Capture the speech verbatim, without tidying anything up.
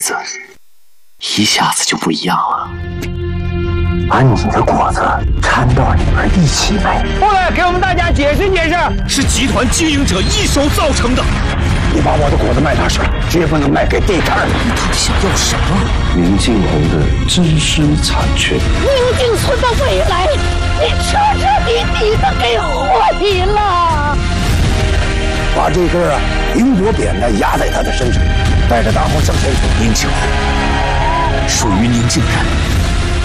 子一下子就不一样了。 把你的果子掺到里边一起卖。 过来给我们大家解释解释， 是集团经营者一手造成的。 你把我的果子卖大市，绝不能卖给地摊。 你到底想要什么？ 明镜红的真实残缺。 明镜村的未来，你彻彻底底的给活体了。 把这根啊银箔扁担压在他的身上，带着大伙向前走。 宁静红，属于宁静人。